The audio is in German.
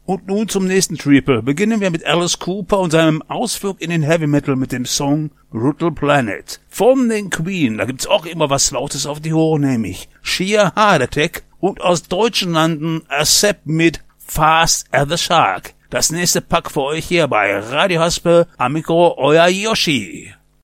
Und nun zum nächsten Triple. Beginnen wir mit Alice Cooper und seinem Ausflug in den Heavy Metal mit dem Song Brutal Planet. Von den Queen, da gibt's auch immer was Lautes auf die Ohren, nämlich Sheer Heart Attack und aus deutschen Landen Accept mit Fast as the Shark. Das nächste Pack für euch hier bei Radio Haspel, am Mikro, euer Yoshi.